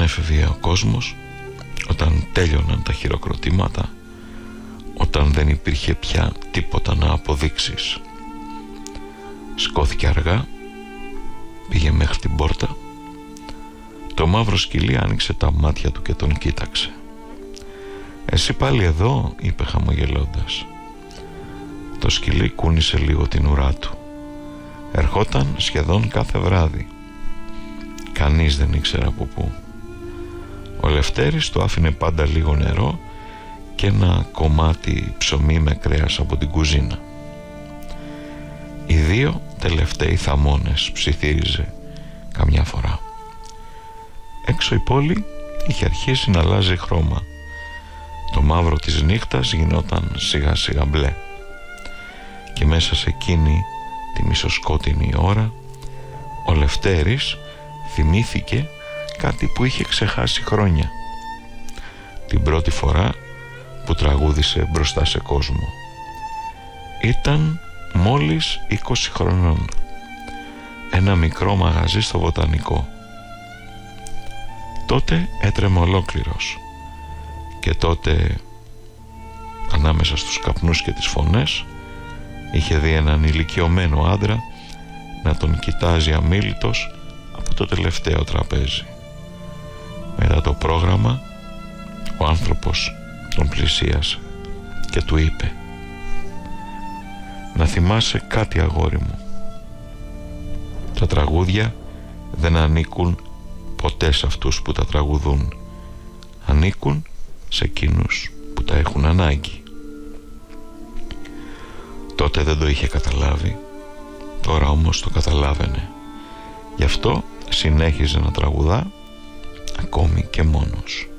έφευγε ο κόσμος, όταν τέλειωναν τα χειροκροτήματα, όταν δεν υπήρχε πια τίποτα να αποδείξεις. Σηκώθηκε αργά, πήγε μέχρι την πόρτα. Το μαύρο σκυλί άνοιξε τα μάτια του και τον κοίταξε. «Εσύ πάλι εδώ?» είπε χαμογελώντας. Το σκυλί κούνησε λίγο την ουρά του. Ερχόταν σχεδόν κάθε βράδυ. Κανείς δεν ήξερε από πού. Ο Λευτέρης του άφηνε πάντα λίγο νερό και ένα κομμάτι ψωμί με κρέας από την κουζίνα. Οι δύο τελευταίοι θαμώνες ψιθύριζε καμιά φορά. Έξω η πόλη είχε αρχίσει να αλλάζει χρώμα. Το μαύρο της νύχτας γινόταν σιγά σιγά μπλε. Και μέσα σε εκείνη τη μισοσκότεινη ώρα ο Λευτέρης θυμήθηκε κάτι που είχε ξεχάσει χρόνια. Την πρώτη φορά που τραγούδισε μπροστά σε κόσμο. Ήταν μόλις 20 χρονών. Ένα μικρό μαγαζί στο Βοτανικό. Τότε έτρεμε ολόκληρος. Και τότε, ανάμεσα στους καπνούς και τις φωνές, είχε δει έναν ηλικιωμένο άντρα να τον κοιτάζει αμίλητος από το τελευταίο τραπέζι. Μετά το πρόγραμμα, ο άνθρωπος τον πλησίασε και του είπε: «Να θυμάσαι κάτι, αγόρι μου. Τα τραγούδια δεν ανήκουν ποτέ σε αυτούς που τα τραγουδούν. Ανήκουν σε εκείνους που τα έχουν ανάγκη». Τότε δεν το είχε καταλάβει. Τώρα όμως το καταλάβαινε. Γι' αυτό συνέχιζε να τραγουδά ακόμη και μόνος.